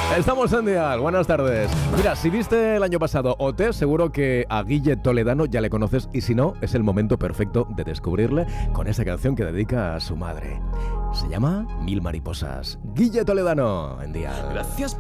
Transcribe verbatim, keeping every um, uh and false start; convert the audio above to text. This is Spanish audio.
Estamos en Dial, buenas tardes. Mira, si viste el año pasado O T, seguro que a Guille Toledano ya le conoces, y si no, es el momento perfecto de descubrirle con esa canción que dedica a su madre. Se llama Mil Mariposas. Guille Toledano en Dial. Gracias.